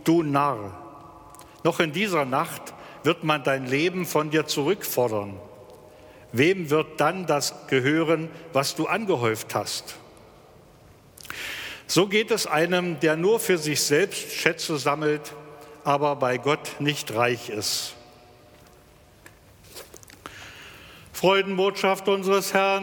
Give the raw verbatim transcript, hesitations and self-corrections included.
du Narr, noch in dieser Nacht wird man dein Leben von dir zurückfordern. Wem wird dann das gehören, was du angehäuft hast? So geht es einem, der nur für sich selbst Schätze sammelt, aber bei Gott nicht reich ist. Freudenbotschaft unseres Herrn